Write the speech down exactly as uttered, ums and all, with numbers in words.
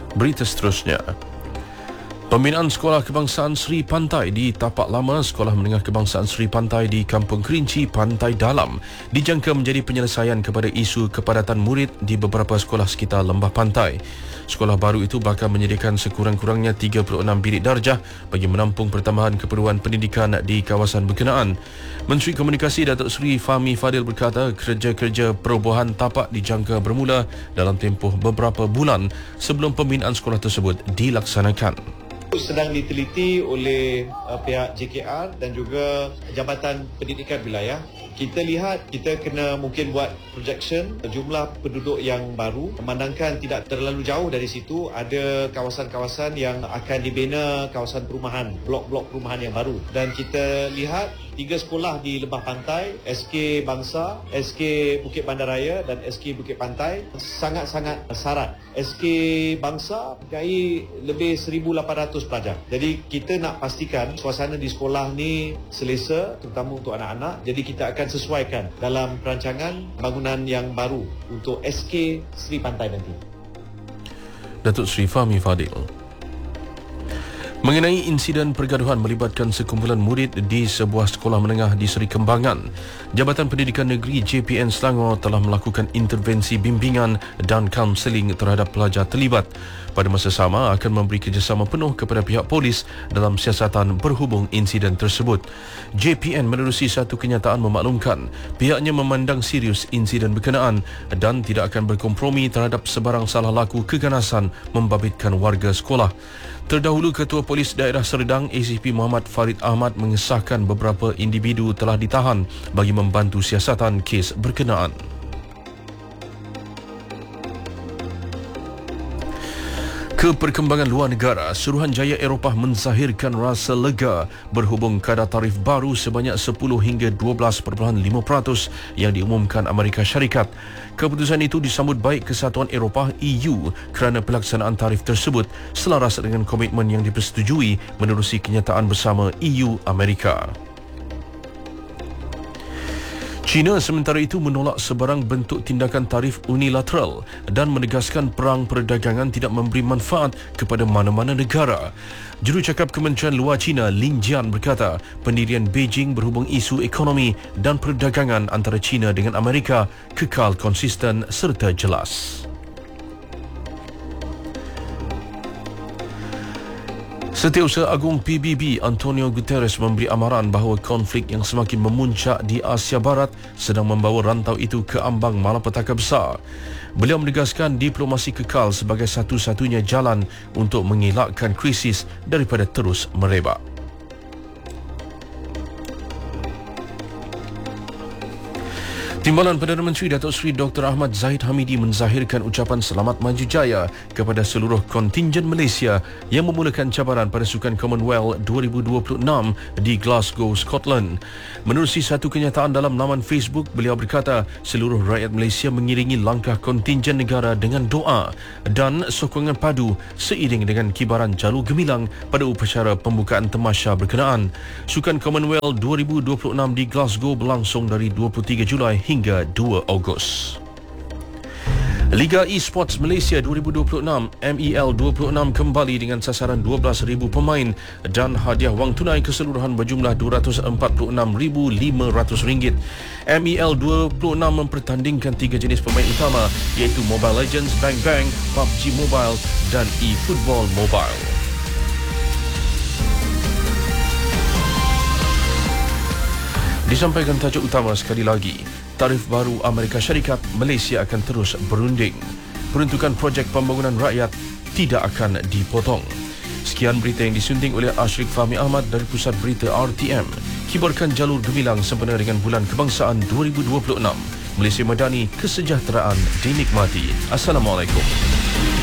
Berita seterusnya. Pembinaan Sekolah Kebangsaan Seri Pantai di Tapak Lama Sekolah Menengah Kebangsaan Seri Pantai di Kampung Kerinci, Pantai Dalam dijangka menjadi penyelesaian kepada isu kepadatan murid di beberapa sekolah sekitar lembah pantai. Sekolah baru itu bakal menyediakan sekurang-kurangnya tiga puluh enam bilik darjah bagi menampung pertambahan keperluan pendidikan di kawasan berkenaan. Menteri Komunikasi Datuk Seri Fahmi Fadil berkata kerja-kerja perobohan tapak dijangka bermula dalam tempoh beberapa bulan sebelum pembinaan sekolah tersebut dilaksanakan. Sedang diteliti oleh uh, pihak J K R dan juga Jabatan Pendidikan Wilayah. Kita lihat kita kena mungkin buat projection jumlah penduduk yang baru, memandangkan tidak terlalu jauh dari situ ada kawasan-kawasan yang akan dibina, kawasan perumahan, blok-blok perumahan yang baru, dan kita lihat tiga sekolah di Lembah Pantai, S K Bangsa, S K Bukit Bandaraya dan S K Bukit Pantai sangat-sangat syarat. S K Bangsa mempunyai lebih seribu lapan ratus pelajar. Jadi kita nak pastikan suasana di sekolah ni selesa, terutama untuk anak-anak. Jadi kita akan sesuaikan dalam perancangan bangunan yang baru untuk S K Seri Pantai nanti. Datuk Seri Fahmi Fadil. Mengenai insiden pergaduhan melibatkan sekumpulan murid di sebuah sekolah menengah di Seri Kembangan, Jabatan Pendidikan Negeri J P N Selangor telah melakukan intervensi bimbingan dan kaunseling terhadap pelajar terlibat. Pada masa sama akan memberi kerjasama penuh kepada pihak polis dalam siasatan berhubung insiden tersebut. J P N menerusi satu kenyataan memaklumkan pihaknya memandang serius insiden berkenaan dan tidak akan berkompromi terhadap sebarang salah laku keganasan membabitkan warga sekolah. Terdahulu, Ketua Polis Daerah Serdang A C P Muhammad Farid Ahmad mengesahkan beberapa individu telah ditahan bagi membantu siasatan kes berkenaan. Ke perkembangan luar negara, Suruhanjaya Eropah menzahirkan rasa lega berhubung kadar tarif baru sebanyak sepuluh hingga dua belas perpuluhan lima peratus yang diumumkan Amerika Syarikat. Keputusan itu disambut baik Kesatuan Eropah E U kerana pelaksanaan tarif tersebut selaras dengan komitmen yang dipersetujui menerusi kenyataan bersama E U Amerika. China sementara itu menolak sebarang bentuk tindakan tarif unilateral dan menegaskan perang perdagangan tidak memberi manfaat kepada mana-mana negara. Jurucakap Kementerian Luar China Lin Jian berkata pendirian Beijing berhubung isu ekonomi dan perdagangan antara China dengan Amerika kekal konsisten serta jelas. Setiausaha Agung P B B Antonio Guterres memberi amaran bahawa konflik yang semakin memuncak di Asia Barat sedang membawa rantau itu ke ambang malapetaka besar. Beliau menegaskan diplomasi kekal sebagai satu-satunya jalan untuk mengelakkan krisis daripada terus merebak. Timbalan Perdana Menteri Datuk Seri Doktor Ahmad Zahid Hamidi menzahirkan ucapan selamat maju jaya kepada seluruh kontingen Malaysia yang memulakan cabaran pada Sukan Commonwealth dua ribu dua puluh enam di Glasgow, Scotland. Menerusi satu kenyataan dalam laman Facebook, beliau berkata seluruh rakyat Malaysia mengiringi langkah kontingen negara dengan doa dan sokongan padu seiring dengan kibaran jalur gemilang pada upacara pembukaan tamasya berkenaan. Sukan Commonwealth dua ribu dua puluh enam di Glasgow berlangsung dari dua puluh tiga Julai hingga dua Ogos. Liga E-Sports Malaysia dua ribu dua puluh enam M E L dua puluh enam kembali dengan sasaran dua belas ribu pemain dan hadiah wang tunai keseluruhan berjumlah dua ratus empat puluh enam ribu lima ratus ringgit. M E L dua puluh enam mempertandingkan tiga jenis pemain utama iaitu Mobile Legends, Bang Bang, P U B G Mobile dan eFootball Mobile. Disampaikan tajuk utama sekali lagi, tarif baru Amerika Syarikat, Malaysia akan terus berunding. Peruntukan projek pembangunan rakyat tidak akan dipotong. Sekian berita yang disunting oleh Ashrik Fahmi Ahmad dari Pusat Berita R T M. Kibarkan jalur gemilang sempena dengan Bulan Kebangsaan dua ribu dua puluh enam. Malaysia Madani, kesejahteraan dinikmati. Assalamualaikum.